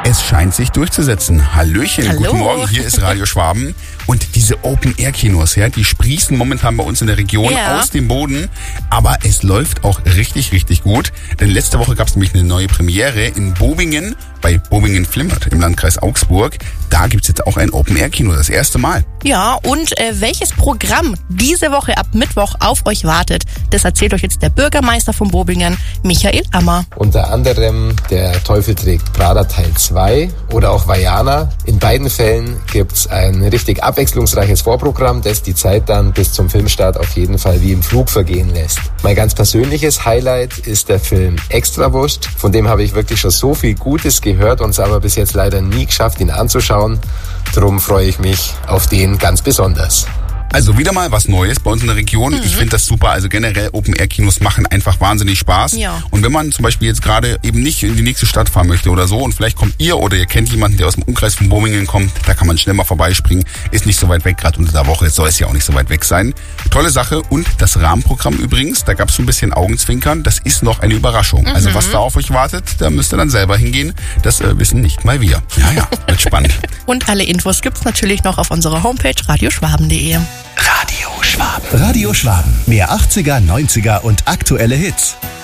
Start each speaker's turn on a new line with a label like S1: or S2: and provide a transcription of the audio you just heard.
S1: Es scheint sich durchzusetzen. Hallöchen,
S2: Hallo.
S1: Guten Morgen, hier ist Radio Schwaben. Und diese Open-Air-Kinos, ja, die sprießen momentan bei uns in der Region aus dem Boden. Aber es läuft auch richtig, richtig gut. Denn letzte Woche gab es nämlich eine neue Premiere in Bobingen, bei Bobingen-Flimmert im Landkreis Augsburg. Da gibt's jetzt auch ein Open-Air-Kino, das erste Mal.
S2: Ja, und welches Programm diese Woche ab Mittwoch auf euch wartet, das erzählt euch jetzt der Bürgermeister von Bobingen, Michael Ammer.
S3: Unter anderem Der Teufel trägt Prada Teil 2 oder auch Vaiana. In beiden Fällen gibt's ein richtig abwechslungsreiches Vorprogramm, das die Zeit dann bis zum Filmstart auf jeden Fall wie im Flug vergehen lässt. Mein ganz persönliches Highlight ist der Film Extrawurst. Von dem habe ich wirklich schon so viel Gutes gehört und es aber bis jetzt leider nie geschafft, ihn anzuschauen. Drum freue ich mich auf den ganz besonders.
S1: Also wieder mal was Neues bei uns in der Region. Ich finde das super. Also generell Open-Air-Kinos machen einfach wahnsinnig Spaß.
S2: Ja.
S1: Und wenn man zum Beispiel jetzt gerade eben nicht in die nächste Stadt fahren möchte oder so und vielleicht kommt ihr oder ihr kennt jemanden, der aus dem Umkreis von Bobingen kommt, da kann man schnell mal vorbeispringen. Ist nicht so weit weg, gerade unter der Woche soll es ja auch nicht so weit weg sein. Tolle Sache. Und das Rahmenprogramm übrigens, da gab es so ein bisschen Augenzwinkern. Das ist noch eine Überraschung. Also was da auf euch wartet, da müsst ihr dann selber hingehen. Das wissen nicht mal wir. Ja, wird spannend.
S2: Und alle Infos gibt's natürlich noch auf unserer Homepage radioschwaben.de.
S4: Radio Schwaben. Radio Schwaben. Mehr 80er, 90er und aktuelle Hits.